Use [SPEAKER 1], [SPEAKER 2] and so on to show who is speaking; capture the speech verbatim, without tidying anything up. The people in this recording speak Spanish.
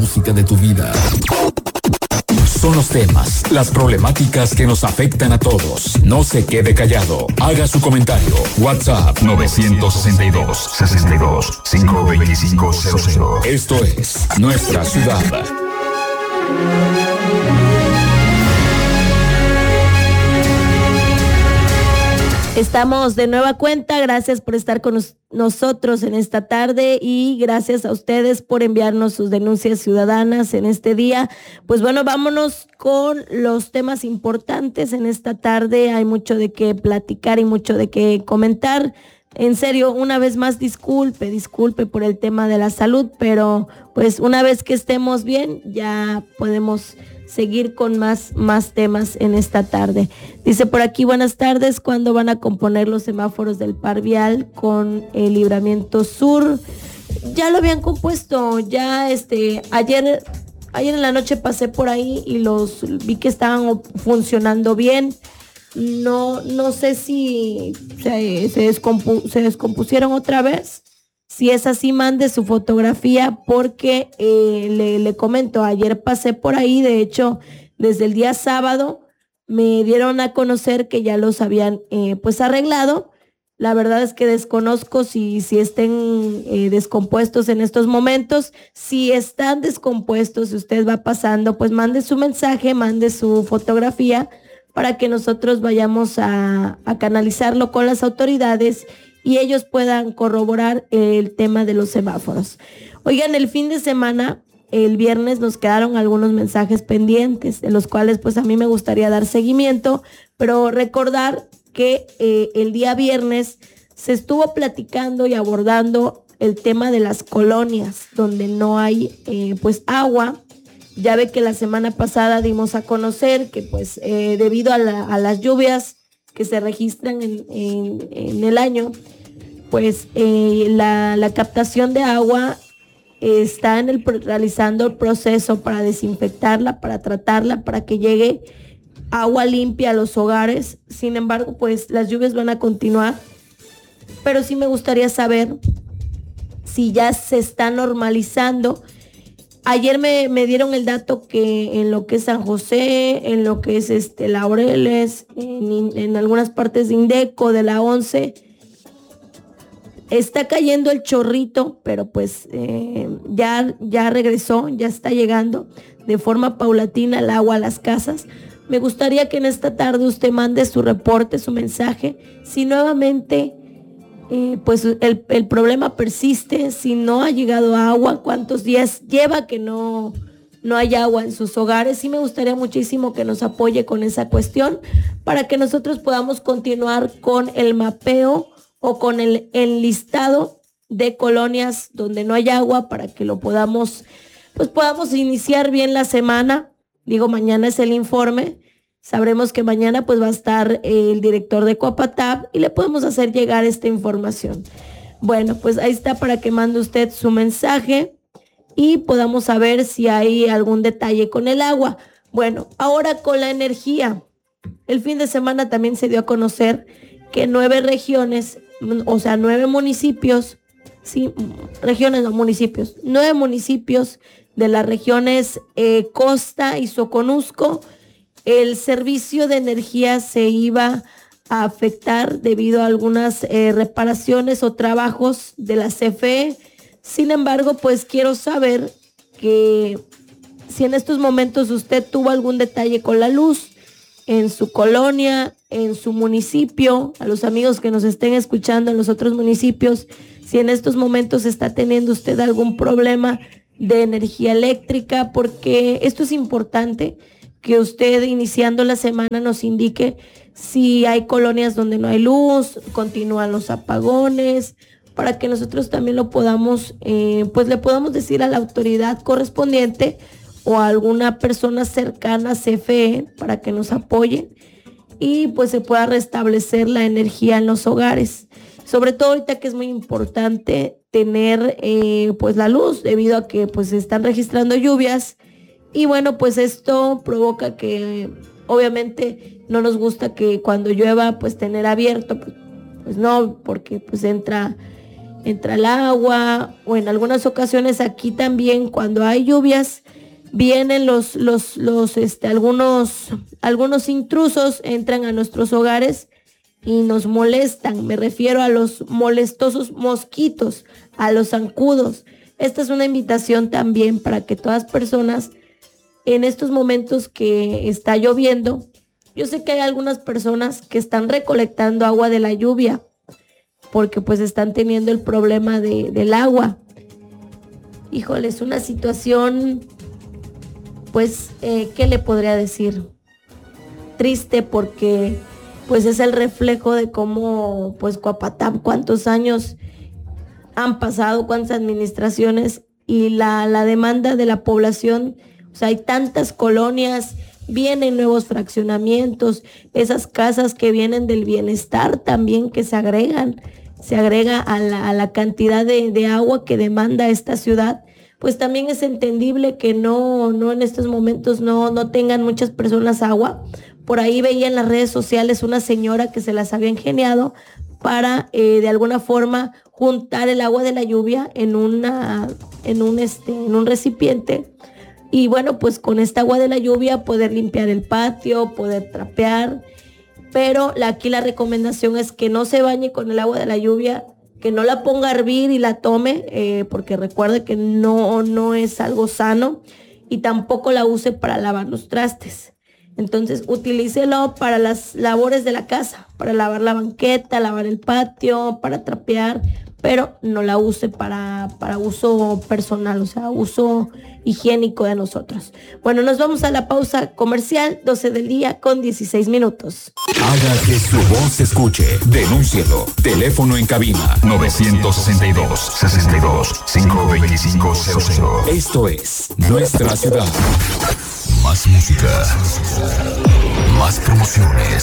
[SPEAKER 1] música de tu vida. Son los temas, las problemáticas que nos afectan a todos. No se quede callado. Haga su comentario. WhatsApp nueve seis dos, sesenta y dos, cinco veinticinco cero cero. Esto es Nuestra Ciudad.
[SPEAKER 2] Estamos de nueva cuenta, gracias por estar con nos- nosotros en esta tarde y gracias a ustedes por enviarnos sus denuncias ciudadanas en este día. Pues bueno, vámonos con los temas importantes en esta tarde, hay mucho de qué platicar y mucho de qué comentar. En serio, una vez más disculpe, disculpe por el tema de la salud, pero pues una vez que estemos bien ya podemos seguir con más, más temas en esta tarde. Dice por aquí, buenas tardes, ¿cuándo van a componer los semáforos del par vial con el Libramiento Sur? Ya lo habían compuesto, ya este, ayer, ayer en la noche pasé por ahí y los vi que estaban funcionando bien. No, no sé si se, se, descompu- se descompusieron otra vez. Si es así, mande su fotografía porque eh, le, le comento, ayer pasé por ahí, de hecho, desde el día sábado me dieron a conocer que ya los habían eh, pues arreglado. La verdad es que desconozco si, si estén eh, descompuestos en estos momentos. Si están descompuestos, si usted va pasando, pues mande su mensaje, mande su fotografía para que nosotros vayamos a, a canalizarlo con las autoridades y ellos puedan corroborar el tema de los semáforos. Oigan, el fin de semana, el viernes, nos quedaron algunos mensajes pendientes, de los cuales pues a mí me gustaría dar seguimiento, pero recordar que eh, el día viernes se estuvo platicando y abordando el tema de las colonias, donde no hay eh, pues agua. Ya ve que la semana pasada dimos a conocer que pues eh, debido a, la, a las lluvias que se registran en, en, en el año, pues eh, la, la captación de agua eh, está en el, realizando el proceso para desinfectarla, para tratarla, para que llegue agua limpia a los hogares. Sin embargo, pues las lluvias van a continuar, pero sí me gustaría saber si ya se está normalizando. Ayer me, me dieron el dato que en lo que es San José, en lo que es este Laureles, en, en algunas partes de Indeco, de la once, está cayendo el chorrito, pero pues eh, ya, ya regresó, ya está llegando de forma paulatina el agua a las casas. Me gustaría que en esta tarde usted mande su reporte, su mensaje, si nuevamente Eh, pues el, el problema persiste, si no ha llegado agua, cuántos días lleva que no, no hay agua en sus hogares. Sí me gustaría muchísimo que nos apoye con esa cuestión para que nosotros podamos continuar con el mapeo o con el enlistado de colonias donde no hay agua para que lo podamos, pues podamos iniciar bien la semana. Digo, mañana es el informe. Sabremos que mañana pues va a estar el director de Coapatab y le podemos hacer llegar esta información. Bueno, pues ahí está para que mande usted su mensaje y podamos saber si hay algún detalle con el agua. Bueno, ahora con la energía. El fin de semana también se dio a conocer que nueve regiones, o sea, nueve municipios, sí, regiones o municipios, nueve municipios de las regiones eh, Costa y Soconusco, el servicio de energía se iba a afectar debido a algunas eh, reparaciones o trabajos de la C F E. Sin embargo, pues quiero saber que si en estos momentos usted tuvo algún detalle con la luz en su colonia, en su municipio, a los amigos que nos estén escuchando en los otros municipios, si en estos momentos está teniendo usted algún problema de energía eléctrica, porque esto es importante que usted iniciando la semana nos indique si hay colonias donde no hay luz, continúan los apagones, para que nosotros también lo podamos, eh, pues le podamos decir a la autoridad correspondiente o a alguna persona cercana a C F E para que nos apoyen y pues se pueda restablecer la energía en los hogares. Sobre todo ahorita que es muy importante tener eh, pues la luz debido a que pues se están registrando lluvias. Y bueno, pues esto provoca que obviamente no nos gusta que cuando llueva pues tener abierto, pues, pues no, porque pues entra entra el agua, o en algunas ocasiones aquí también cuando hay lluvias vienen los, los, los, este, algunos, algunos intrusos, entran a nuestros hogares y nos molestan. Me refiero a los molestosos mosquitos, a los zancudos. Esta es una invitación también para que todas personas en estos momentos que está lloviendo, yo sé que hay algunas personas que están recolectando agua de la lluvia porque pues están teniendo el problema de, del agua. Híjole, es una situación, pues, eh, ¿qué le podría decir? Triste, porque pues es el reflejo de cómo, pues, Coapatán, cuántos años han pasado, cuántas administraciones, y la, la demanda de la población. O sea, hay tantas colonias, vienen nuevos fraccionamientos, esas casas que vienen del bienestar también que se agregan, se agrega a la, a la cantidad de, de agua que demanda esta ciudad. Pues también es entendible que no, no en estos momentos no, no tengan muchas personas agua. Por ahí veía en las redes sociales una señora que se las había ingeniado para eh, de alguna forma juntar el agua de la lluvia en, una, en, un, este, en un recipiente. Y bueno, pues con esta agua de la lluvia poder limpiar el patio, poder trapear. Pero la, aquí la recomendación es que no se bañe con el agua de la lluvia, que no la ponga a hervir y la tome, eh, porque recuerde que no, no es algo sano, y tampoco la use para lavar los trastes. Entonces utilícelo para las labores de la casa, para lavar la banqueta, lavar el patio, para trapear, pero no la use para, para uso personal, o sea, uso higiénico de nosotros. Bueno, nos vamos a la pausa comercial, doce del día con dieciséis minutos.
[SPEAKER 1] Haga que su voz se escuche. Denúncielo. Teléfono en cabina nueve seis dos, seis dos, cinco dos cinco cero cero. Esto es Nuestra Ciudad. Más música, más promociones.